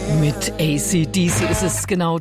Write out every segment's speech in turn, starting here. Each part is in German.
Mit AC/DC ist es genau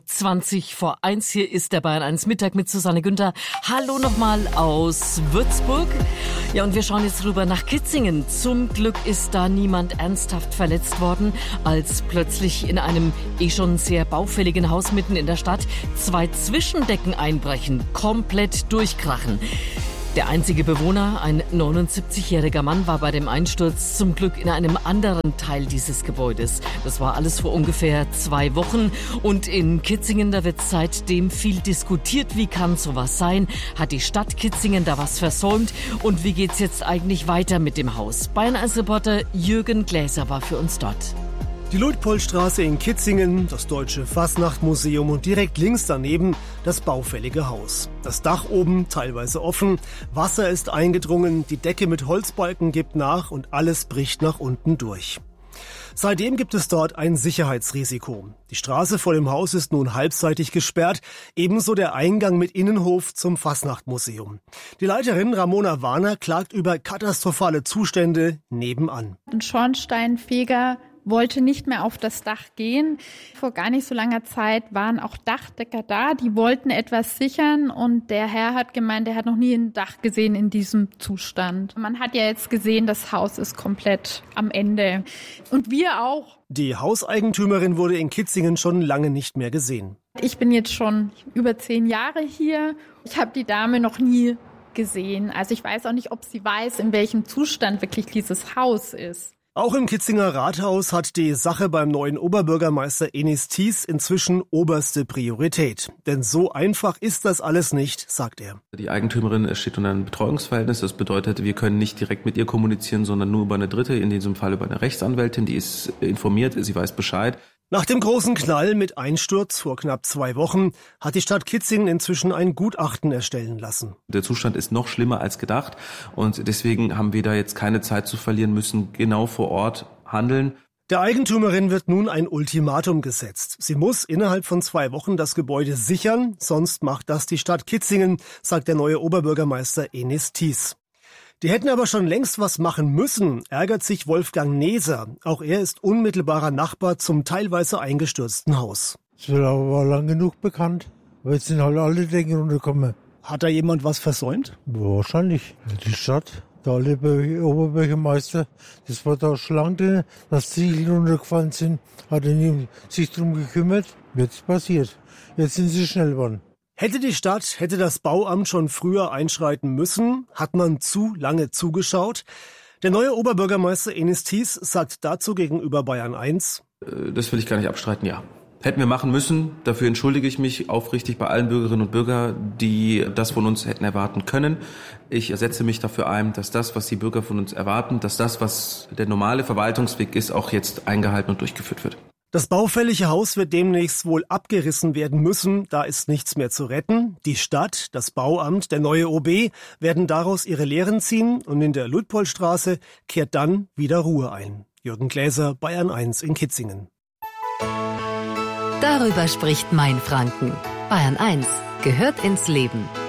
20:01. Hier ist der Bayern 1 Mittag mit Susanne Günther. Hallo nochmal aus Würzburg. Ja, und wir schauen jetzt rüber nach Kitzingen. Zum Glück ist da niemand ernsthaft verletzt worden, als plötzlich in einem schon sehr baufälligen Haus mitten in der Stadt 2 Zwischendecken einbrechen, komplett durchkrachen. Der einzige Bewohner, ein 79-jähriger Mann, war bei dem Einsturz zum Glück in einem anderen Teil dieses Gebäudes. Das war alles vor ungefähr 2 Wochen. Und in Kitzingen, da wird seitdem viel diskutiert. Wie kann sowas sein? Hat die Stadt Kitzingen da was versäumt? Und wie geht's jetzt eigentlich weiter mit dem Haus? Bayern 1 Reporter Jürgen Gläser war für uns dort. Die Luitpoldstraße in Kitzingen, das Deutsche Fasnachtmuseum und direkt links daneben das baufällige Haus. Das Dach oben teilweise offen, Wasser ist eingedrungen, die Decke mit Holzbalken gibt nach und alles bricht nach unten durch. Seitdem gibt es dort ein Sicherheitsrisiko. Die Straße vor dem Haus ist nun halbseitig gesperrt, ebenso der Eingang mit Innenhof zum Fasnachtmuseum. Die Leiterin Ramona Warner klagt über katastrophale Zustände nebenan. Ein Schornsteinfeger wollte nicht mehr auf das Dach gehen. Vor gar nicht so langer Zeit waren auch Dachdecker da, die wollten etwas sichern und der Herr hat gemeint, er hat noch nie ein Dach gesehen in diesem Zustand. Man hat ja jetzt gesehen, das Haus ist komplett am Ende und wir auch. Die Hauseigentümerin wurde in Kitzingen schon lange nicht mehr gesehen. Ich bin jetzt schon über 10 Jahre hier. Ich habe die Dame noch nie gesehen. Also ich weiß auch nicht, ob sie weiß, in welchem Zustand wirklich dieses Haus ist. Auch im Kitzinger Rathaus hat die Sache beim neuen Oberbürgermeister Enis Thies inzwischen oberste Priorität. Denn so einfach ist das alles nicht, sagt er. Die Eigentümerin steht unter einem Betreuungsverhältnis. Das bedeutet, wir können nicht direkt mit ihr kommunizieren, sondern nur über eine Dritte, in diesem Fall über eine Rechtsanwältin. Die ist informiert, sie weiß Bescheid. Nach dem großen Knall mit Einsturz vor knapp 2 Wochen hat die Stadt Kitzingen inzwischen ein Gutachten erstellen lassen. Der Zustand ist noch schlimmer als gedacht und deswegen haben wir da jetzt keine Zeit zu verlieren, müssen genau vor Ort handeln. Der Eigentümerin wird nun ein Ultimatum gesetzt. Sie muss innerhalb von 2 Wochen das Gebäude sichern, sonst macht das die Stadt Kitzingen, sagt der neue Oberbürgermeister Enis Thies. Die hätten aber schon längst was machen müssen, ärgert sich Wolfgang Neser. Auch er ist unmittelbarer Nachbar zum teilweise eingestürzten Haus. Das war lang genug bekannt, weil jetzt sind halt alle Decken runtergekommen. Hat da jemand was versäumt? Wahrscheinlich. Die Stadt, der Oberbürgermeister, das war da schlank drin, dass Ziegel runtergefallen sind, hat er sich drum gekümmert. Jetzt passiert. Jetzt sind sie schnell geworden. Hätte das Bauamt schon früher einschreiten müssen? Hat man zu lange zugeschaut? Der neue Oberbürgermeister Enis Thies sagt dazu gegenüber Bayern 1. Das will ich gar nicht abstreiten, ja. Hätten wir machen müssen. Dafür entschuldige ich mich aufrichtig bei allen Bürgerinnen und Bürgern, die das von uns hätten erwarten können. Ich setze mich dafür ein, dass das, was die Bürger von uns erwarten, dass das, was der normale Verwaltungsweg ist, auch jetzt eingehalten und durchgeführt wird. Das baufällige Haus wird demnächst wohl abgerissen werden müssen, da ist nichts mehr zu retten. Die Stadt, das Bauamt, der neue OB werden daraus ihre Lehren ziehen und in der Luitpoldstraße kehrt dann wieder Ruhe ein. Jürgen Gläser, Bayern 1 in Kitzingen. Darüber spricht Mainfranken. Bayern 1 gehört ins Leben.